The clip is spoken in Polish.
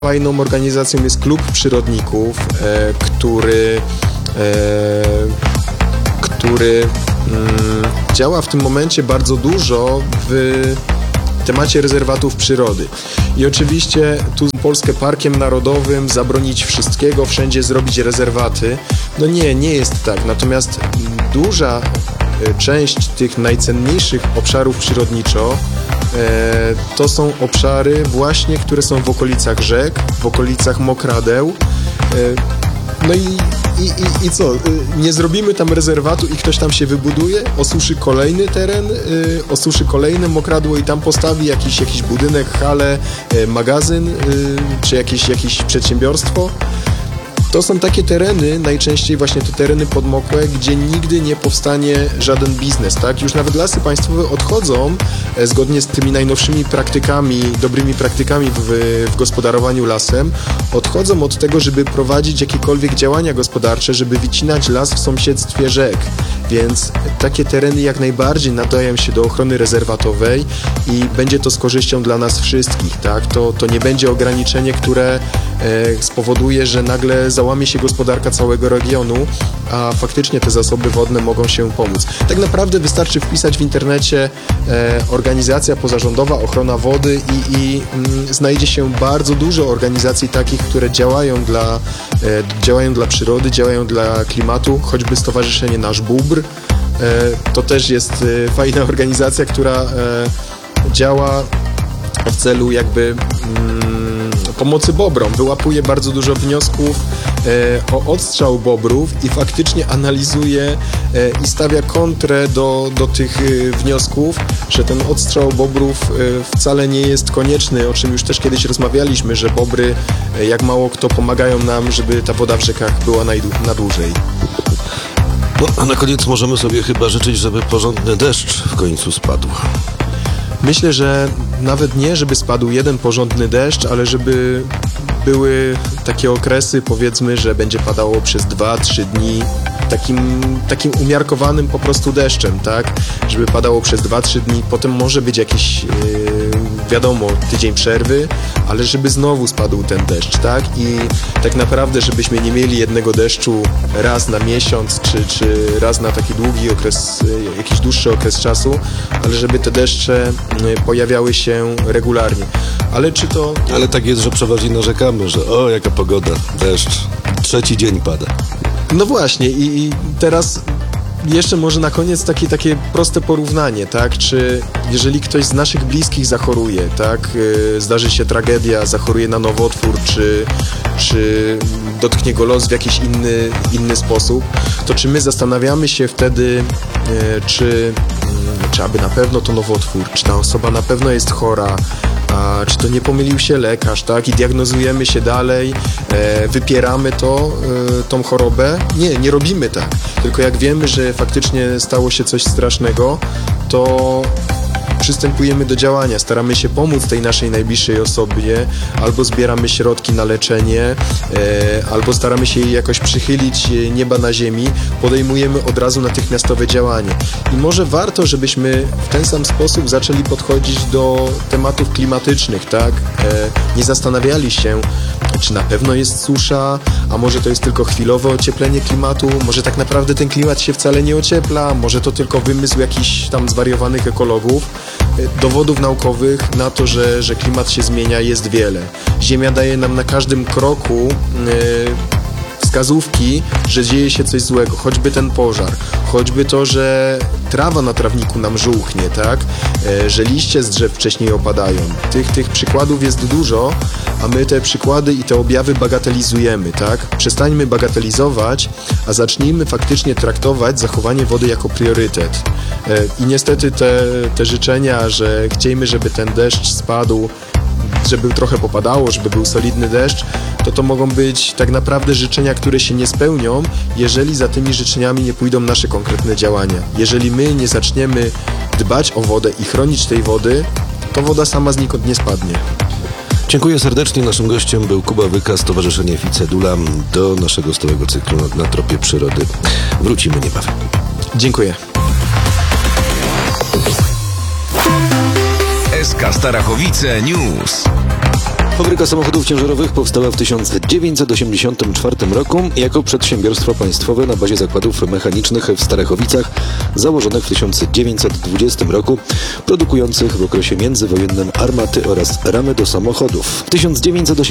Fajną organizacją jest Klub Przyrodników, który działa w tym momencie bardzo dużo w temacie rezerwatów przyrody. I oczywiście tu Polskę parkiem narodowym, zabronić wszystkiego, wszędzie zrobić rezerwaty. No nie jest tak. Natomiast duża część tych najcenniejszych obszarów przyrodniczo to są obszary właśnie, które są w okolicach rzek, w okolicach mokradeł. No i co? Nie zrobimy tam rezerwatu i ktoś tam się wybuduje, osuszy kolejny teren, osuszy kolejne mokradło i tam postawi jakiś budynek, halę, magazyn czy jakieś przedsiębiorstwo. To są takie tereny, najczęściej właśnie te tereny podmokłe, gdzie nigdy nie powstanie żaden biznes, tak? Już nawet Lasy Państwowe odchodzą, zgodnie z tymi najnowszymi praktykami, dobrymi praktykami w gospodarowaniu lasem, odchodzą od tego, żeby prowadzić jakiekolwiek działania gospodarcze, żeby wycinać las w sąsiedztwie rzek. Więc takie tereny jak najbardziej nadają się do ochrony rezerwatowej i będzie to z korzyścią dla nas wszystkich, tak? To nie będzie ograniczenie, które spowoduje, że nagle załamie się gospodarka całego regionu, a faktycznie te zasoby wodne mogą się pomóc. Tak naprawdę wystarczy wpisać w internecie organizacja pozarządowa ochrona wody i znajdzie się bardzo dużo organizacji takich, które działają dla przyrody, działają dla klimatu, choćby Stowarzyszenie Nasz Bóbr. To też jest fajna organizacja, która działa w celu jakby pomocy bobrom. Wyłapuje bardzo dużo wniosków o odstrzał bobrów i faktycznie analizuje i stawia kontrę do tych wniosków, że ten odstrzał bobrów wcale nie jest konieczny, o czym już też kiedyś rozmawialiśmy, że bobry, jak mało kto, pomagają nam, żeby ta woda w rzekach była na dłużej. No, a na koniec możemy sobie chyba życzyć, żeby porządny deszcz w końcu spadł. Myślę, że nawet nie, żeby spadł jeden porządny deszcz, ale żeby były takie okresy, powiedzmy, że będzie padało przez 2-3 dni takim umiarkowanym po prostu deszczem, tak? Żeby padało przez 2-3 dni, potem może być jakiś, wiadomo, tydzień przerwy, ale żeby znowu spadł ten deszcz, tak? I tak naprawdę, żebyśmy nie mieli jednego deszczu raz na miesiąc, czy raz na taki długi okres, jakiś dłuższy okres czasu, ale żeby te deszcze pojawiały się regularnie. Ale tak jest, że przeważnie narzekamy, że jaka pogoda, deszcz, 3. dzień pada. No właśnie i teraz jeszcze może na koniec takie proste porównanie, tak? Czy jeżeli ktoś z naszych bliskich zachoruje, tak? Zdarzy się tragedia, zachoruje na nowotwór, czy dotknie go los w jakiś inny sposób, to czy my zastanawiamy się wtedy, czy aby na pewno to nowotwór, czy ta osoba na pewno jest chora, czy to nie pomylił się lekarz, tak? I diagnozujemy się dalej, wypieramy tą chorobę. Nie robimy tak. Tylko jak wiemy, że faktycznie stało się coś strasznego, to przystępujemy do działania, staramy się pomóc tej naszej najbliższej osobie, albo zbieramy środki na leczenie, albo staramy się jej jakoś przychylić nieba na ziemi, podejmujemy od razu natychmiastowe działanie. I może warto, żebyśmy w ten sam sposób zaczęli podchodzić do tematów klimatycznych, tak? Nie zastanawiali się, czy na pewno jest susza, a może to jest tylko chwilowe ocieplenie klimatu, może tak naprawdę ten klimat się wcale nie ociepla, może to tylko wymysł jakichś tam zwariowanych ekologów. Dowodów naukowych na to, że klimat się zmienia, jest wiele. Ziemia daje nam na każdym kroku wskazówki, że dzieje się coś złego, choćby ten pożar, choćby to, że trawa na trawniku nam żółchnie, tak? Że liście z drzew wcześniej opadają. Tych przykładów jest dużo, a my te przykłady i te objawy bagatelizujemy, tak? Przestańmy bagatelizować, a zacznijmy faktycznie traktować zachowanie wody jako priorytet. I niestety te życzenia, że chciejmy, żeby ten deszcz spadł, żeby trochę popadało, żeby był solidny deszcz, to mogą być tak naprawdę życzenia, które się nie spełnią, jeżeli za tymi życzeniami nie pójdą nasze konkretne działania. Jeżeli my nie zaczniemy dbać o wodę i chronić tej wody, to woda sama znikąd nie spadnie. Dziękuję serdecznie. Naszym gościem był Kuba Wyka, Stowarzyszenie Ficedula. Do naszego stałego cyklu na tropie przyrody wrócimy niebawem. Dziękuję. SK Starachowice News. Fabryka samochodów ciężarowych powstała w 1984 roku jako przedsiębiorstwo państwowe na bazie zakładów mechanicznych w Starachowicach, założonych w 1920 roku, produkujących w okresie międzywojennym armaty oraz ramy do samochodów. W 1980